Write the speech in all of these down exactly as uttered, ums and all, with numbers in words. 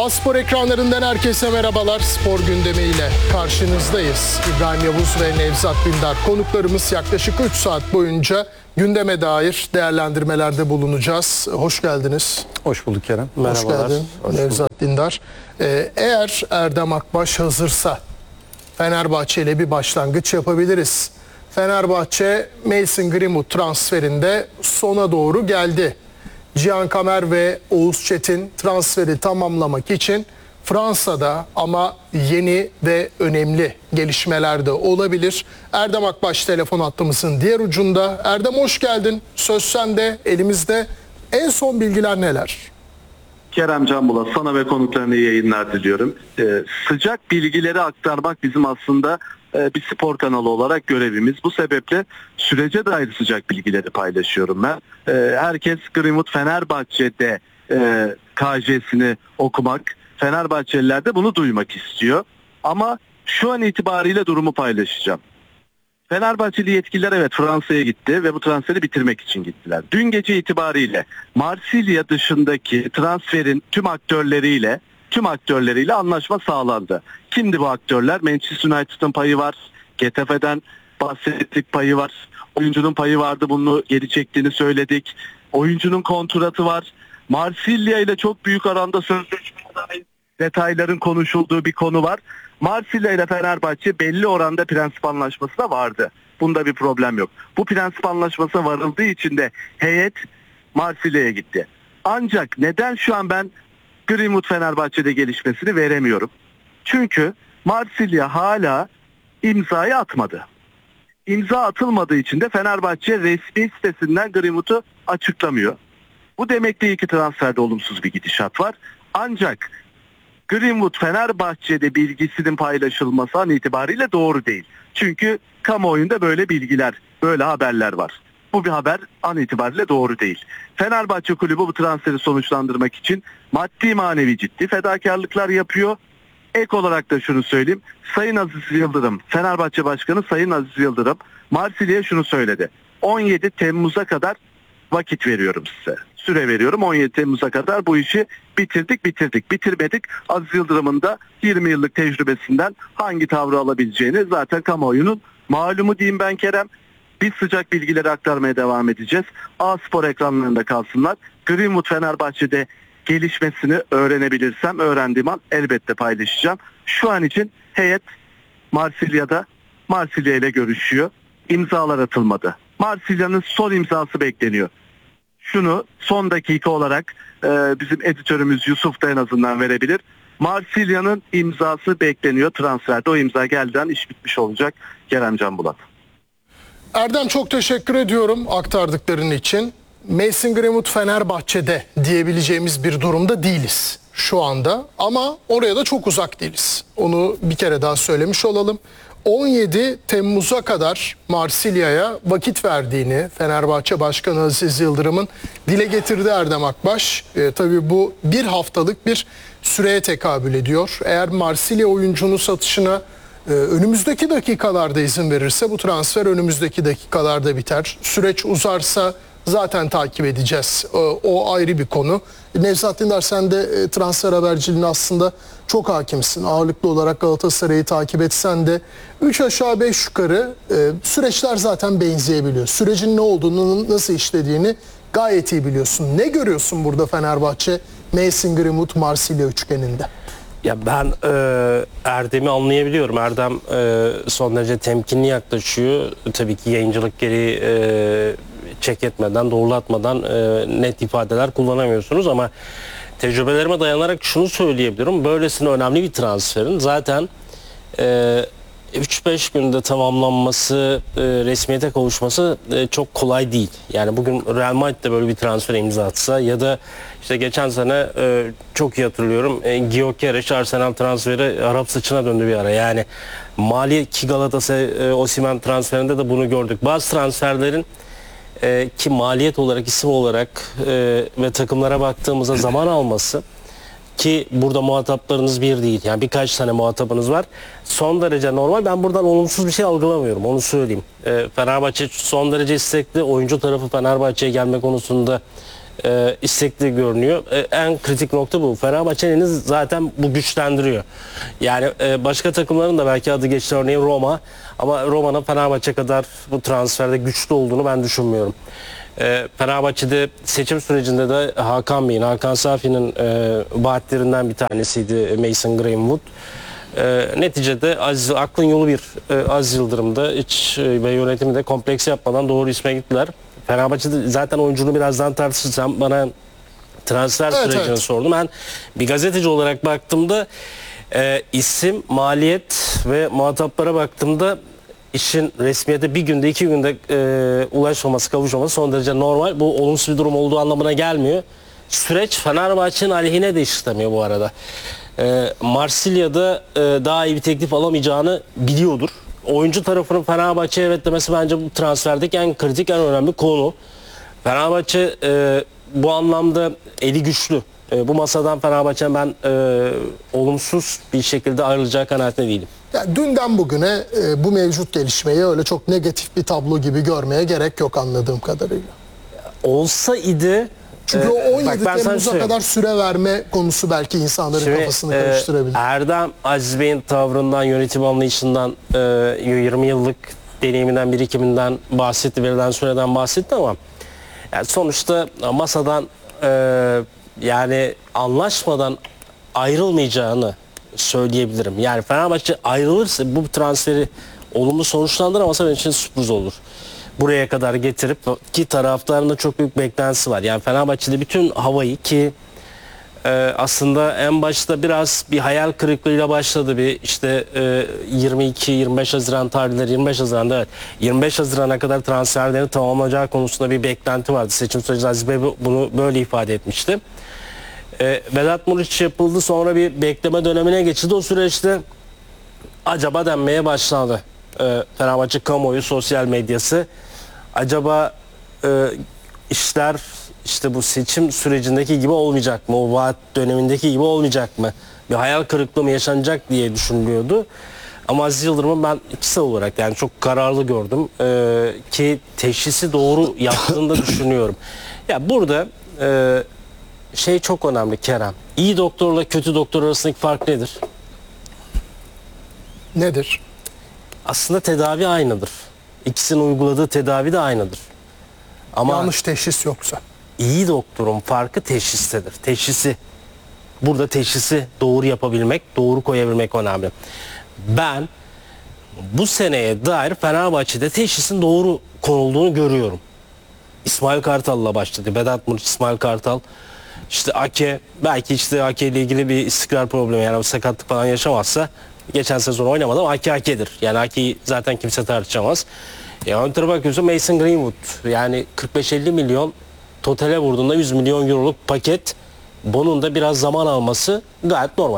A-Spor ekranlarından herkese merhabalar. Spor gündemiyle karşınızdayız. İbrahim Yavuz ve Nevzat Dindar konuklarımız, yaklaşık üç saat boyunca gündeme dair değerlendirmelerde bulunacağız. Hoş geldiniz. Hoş bulduk Kerem. Merhabalar. Hoş geldin Hoş Nevzat Dindar. Ee, eğer Erdem Akbaş hazırsa Fenerbahçe ile bir başlangıç yapabiliriz. Fenerbahçe Mason Greenwood transferinde sona doğru geldi. Cihan Kamer ve Oğuz Çetin transferi tamamlamak için Fransa'da, ama yeni ve önemli gelişmeler de olabilir. Erdem Akbaş telefon hattımızın diğer ucunda. Erdem, hoş geldin. Söz sende. Elimizde en son bilgiler neler? Kerem Canbulat, sana ve konuklarına iyi yayınlar diliyorum. Ee, sıcak bilgileri aktarmak bizim aslında e, bir spor kanalı olarak görevimiz. Bu sebeple sürece dair sıcak bilgileri paylaşıyorum ben. Ee, herkes Greenwood Fenerbahçe'de e, K J'sini okumak, Fenerbahçeliler de bunu duymak istiyor. Ama şu an itibariyle durumu paylaşacağım. Fenerbahçeli yetkililer evet Fransa'ya gitti ve bu transferi bitirmek için gittiler. Dün gece itibariyle Marsilya dışındaki transferin tüm aktörleriyle tüm aktörleriyle anlaşma sağlandı. Kimdi bu aktörler? Manchester United'ın payı var, Getafe'den bahsettik, payı var. Oyuncunun payı vardı, bunu geri çektiğini söyledik. Oyuncunun kontratı var. Marsilya ile çok büyük oranda sözleşmeye dair detayların konuşulduğu bir konu var. Marsilya ile Fenerbahçe belli oranda prensip anlaşması da vardı. Bunda bir problem yok. Bu prensip anlaşmasına varıldığı için de heyet Marsilya'ya gitti. Ancak neden şu an ben Greenwood Fenerbahçe'de gelişmesini veremiyorum? Çünkü Marsilya hala imzayı atmadı. İmza atılmadığı için de Fenerbahçe resmi sitesinden Greenwood'u açıklamıyor. Bu demek değil ki transferde olumsuz bir gidişat var. Ancak Greenwood Fenerbahçe'de bilgisinin paylaşılması an itibariyle doğru değil. Çünkü kamuoyunda böyle bilgiler, böyle haberler var. Bu bir haber an itibariyle doğru değil. Fenerbahçe kulübü bu transferi sonuçlandırmak için maddi manevi ciddi fedakarlıklar yapıyor. Ek olarak da şunu söyleyeyim. Sayın Aziz Yıldırım, Fenerbahçe Başkanı Sayın Aziz Yıldırım Marsilya'ya şunu söyledi. on yedi Temmuz'a kadar vakit veriyorum size. Süre veriyorum, on yedi Temmuz'a kadar bu işi bitirdik bitirdik bitirmedik. Aziz Yıldırım'ın da yirmi yıllık tecrübesinden hangi tavrı alabileceğini zaten kamuoyunun malumu diyeyim ben Kerem. Biz sıcak bilgileri aktarmaya devam edeceğiz. A-Spor ekranlarında kalsınlar. Greenwood Fenerbahçe'de gelişmesini öğrenebilirsem, öğrendiğim an elbette paylaşacağım. Şu an için heyet Marsilya'da, Marsilya ile görüşüyor. İmzalar atılmadı. Marsilya'nın son imzası bekleniyor. Şunu son dakika olarak e, bizim editörümüz Yusuf da en azından verebilir. Marsilya'nın imzası bekleniyor transferde. O imza geldiğinden iş bitmiş olacak. Kerem Canbulat. Erdem, çok teşekkür ediyorum aktardıkların için. Mason Greenwood Fenerbahçe'de diyebileceğimiz bir durumda değiliz şu anda, ama oraya da çok uzak değiliz. Onu bir kere daha söylemiş olalım. on yedi Temmuz'a kadar Marsilya'ya vakit verdiğini Fenerbahçe Başkanı Aziz Yıldırım'ın dile getirdi Erdem Akbaş. E, tabii bu bir haftalık bir süreye tekabül ediyor. Eğer Marsilya oyuncunun satışına e, önümüzdeki dakikalarda izin verirse bu transfer önümüzdeki dakikalarda biter. Süreç uzarsa zaten takip edeceğiz. O, o ayrı bir konu. Nevzat Dindar, sen de e, transfer haberciliğine aslında çok hakimsin. Ağırlıklı olarak Galatasaray'ı takip etsen de üç aşağı beş yukarı e, süreçler zaten benzeyebiliyor. Sürecin ne olduğunu, nasıl işlediğini gayet iyi biliyorsun. Ne görüyorsun burada Fenerbahçe, Mason Greenwood, Marsilya üçgeninde? Ya ben e, Erdem'i anlayabiliyorum. Erdem e, son derece temkinli yaklaşıyor. Tabii ki yayıncılık gereği e, çek etmeden, doğrulatmadan e, net ifadeler kullanamıyorsunuz, ama tecrübelerime dayanarak şunu söyleyebilirim. Böylesine önemli bir transferin zaten e, üç beş günde tamamlanması, e, resmiyete kavuşması e, çok kolay değil. Yani bugün Real Madrid de böyle bir transfer imza atsa, ya da işte geçen sene e, çok iyi hatırlıyorum, e, Gyökeres Arsenal transferi Arap saçına döndü bir ara. Yani mali ki Galatasaray e, Osimhen transferinde de bunu gördük. Bazı transferlerin e, ki maliyet olarak, isim olarak e, ve takımlara baktığımızda zaman alması, ki burada muhataplarınız bir değil. Yani birkaç tane muhatabınız var. Son derece normal. Ben buradan olumsuz bir şey algılamıyorum. Onu söyleyeyim. E, Fenerbahçe son derece istekli. Oyuncu tarafı Fenerbahçe'ye gelme konusunda e, istekli görünüyor. E, en kritik nokta bu. Fenerbahçe'nin zaten bu güçlendiriyor. Yani e, başka takımların da belki adı geçti, örneğin Roma, ama Roma'nın Fenerbahçe kadar bu transferde güçlü olduğunu ben düşünmüyorum. E, Fenerbahçe'de seçim sürecinde de Hakan Bey'in, Hakan Safi'nin e, vaatlerinden bir tanesiydi Mason Greenwood. E, neticede Aziz, aklın yolu bir e, Aziz Yıldırım'da hiç e, ve yönetimi de kompleks yapmadan doğru isme gittiler. Fenerbahçe'de zaten oyuncunu birazdan tartışacağım. Bana transfer Evet, sürecini evet. sordum. Ben bir gazeteci olarak baktığımda e, isim, maliyet ve muhataplara baktığımda işin resmiyete bir günde iki günde e, ulaşmaması, kavuşmaması son derece normal. Bu olumsuz bir durum olduğu anlamına gelmiyor. Süreç Fenerbahçe'nin aleyhine de işlemiyor bu arada. E, Marsilya'da e, daha iyi bir teklif alamayacağını biliyordur. Oyuncu tarafının Fenerbahçe'ye evet demesi bence bu transferdeki en kritik, en önemli konu. Fenerbahçe e, bu anlamda eli güçlü. E, bu masadan Fenerbahçe'nin ben e, olumsuz bir şekilde ayrılacağı kanaatinde değilim. Yani dünden bugüne e, bu mevcut gelişmeyi öyle çok negatif bir tablo gibi görmeye gerek yok anladığım kadarıyla. Olsa idi. Çünkü e, o on bak yedi ben sana Temmuz'a söyleyeyim. kadar süre verme konusu belki insanların Şimdi, kafasını e, karıştırabilir. Erdem Aziz Bey'in tavrından, yönetim anlayışından, e, yirmi yıllık deneyiminden, birikiminden bahsetti, verilen süreden bahsetti ama yani sonuçta masadan e, yani anlaşmadan ayrılmayacağını söyleyebilirim. Yani Fenerbahçe ayrılırsa bu transferi olumlu sonuçlandıramasa benim için sürpriz olur. Buraya kadar getirip ki taraftarın da çok büyük beklentisi var. Yani Fenerbahçe'de bütün havayı ki e, aslında en başta biraz bir hayal kırıklığıyla başladı. Bir işte e, yirmi iki yirmi beş Haziran tarihleri, yirmi beş Haziran'da evet, yirmi beş Haziran'a kadar transferlerini tamamlayacağı konusunda bir beklenti vardı. Seçim sürecinde Aziz Bey bunu böyle ifade etmişti. E, Vedat Muriç yapıldı, sonra bir bekleme dönemine geçildi. O süreçte acaba denmeye başladı. E, Fenerbahçe kamuoyu, sosyal medyası. Acaba e, işler işte bu seçim sürecindeki gibi olmayacak mı? O vaat dönemindeki gibi olmayacak mı? Bir hayal kırıklığı mı yaşanacak diye düşünülüyordu. Ama Aziz Yıldırım'ın ben ikisi olarak yani çok kararlı gördüm. E, ki teşhisi doğru yaptığını da düşünüyorum. Ya burada e, şey çok önemli Kerem. İyi doktorla kötü doktor arasındaki fark nedir? Nedir? Aslında tedavi aynıdır. İkisinin uyguladığı tedavi de aynıdır. Ama Yanlış teşhis yoksa. iyi doktorun farkı teşhistedir. Teşhisi. Burada teşhisi doğru yapabilmek, doğru koyabilmek önemli. Ben bu seneye dair Fenerbahçe'de teşhisin doğru konulduğunu görüyorum. İsmail Kartal'la başladı. Vedat Muriç, İsmail Kartal. İşte Ake, belki işte Ake ile ilgili bir istikrar problemi, yani sakatlık falan yaşamazsa geçen sezon oynamadı ama Ake Ake'dir. Yani Ake'yi zaten kimse tartışamaz. Ya ön tarafa bakıyorsun Mason Greenwood. Yani kırk beş elli milyon totale vurduğunda yüz milyon euroluk paket. Bunun da biraz zaman alması gayet normal.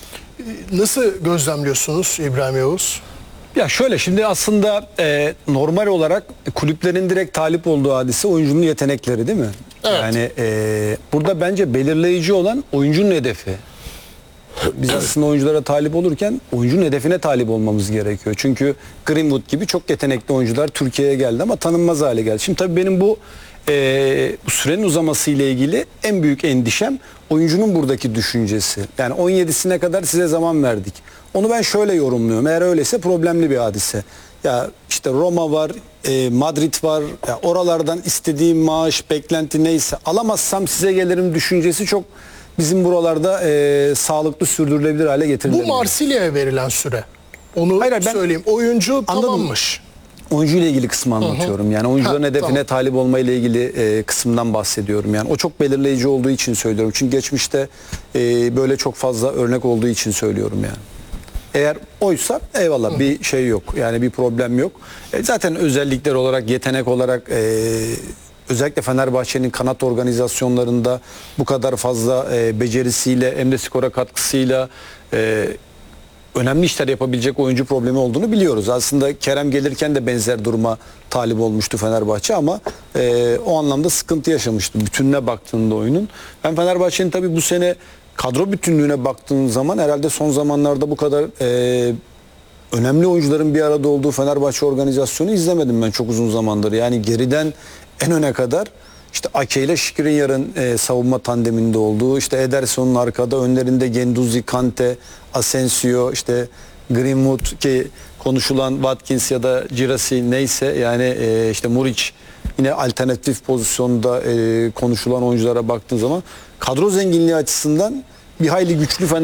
Nasıl gözlemliyorsunuz İbrahim Yavuz? Ya şöyle, şimdi aslında e, normal olarak kulüplerin direkt talip olduğu hadise oyuncunun yetenekleri, değil mi? Evet. Yani e, burada bence belirleyici olan oyuncunun hedefi. Biz aslında oyunculara talip olurken oyuncunun hedefine talip olmamız gerekiyor. Çünkü Greenwood gibi çok yetenekli oyuncular Türkiye'ye geldi ama tanınmaz hale geldi. Şimdi tabii benim bu, e, bu sürenin uzaması ile ilgili en büyük endişem oyuncunun buradaki düşüncesi. Yani on yedisine kadar size zaman verdik. Onu ben şöyle yorumluyorum. Eğer öyleyse problemli bir hadise. Ya işte Roma var, e, Madrid var. Ya oralardan istediğim maaş, beklenti neyse alamazsam size gelirim düşüncesi çok bizim buralarda e, sağlıklı sürdürülebilir hale Bu getirilebilir. Marsilya'ya verilen süre. Onu Hayır, hayır, ben- söyleyeyim. Oyuncu Anladım. tamammış. Oyuncuyla ilgili kısmı anlatıyorum. Yani oyuncuların Ha, hedefine tamam. talip olmayla ilgili e, kısımdan bahsediyorum. Yani o çok belirleyici olduğu için söylüyorum. Çünkü geçmişte e, böyle çok fazla örnek olduğu için söylüyorum yani. Eğer oysa eyvallah, bir şey yok. Yani bir problem yok. E, zaten özellikler olarak, yetenek olarak e, özellikle Fenerbahçe'nin kanat organizasyonlarında bu kadar fazla e, becerisiyle hem de skora katkısıyla e, önemli işler yapabilecek oyuncu problemi olduğunu biliyoruz. Aslında Kerem gelirken de benzer duruma talip olmuştu Fenerbahçe ama e, o anlamda sıkıntı yaşamıştı bütününe baktığında oyunun. Ben Fenerbahçe'nin tabii bu sene kadro bütünlüğüne baktığın zaman herhalde son zamanlarda bu kadar e, önemli oyuncuların bir arada olduğu Fenerbahçe organizasyonu izlemedim ben çok uzun zamandır. Yani geriden en öne kadar işte Ake ile Skriniar'ın e, savunma tandeminde olduğu, işte Ederson'un arkada, önlerinde Guendouzi, Kante, Asensio, işte Greenwood ki konuşulan Watkins ya da Girassi neyse yani e, işte Muric yine alternatif pozisyonda e, konuşulan oyunculara baktığın zaman kadro zenginliği açısından bir hayli güçlü Fener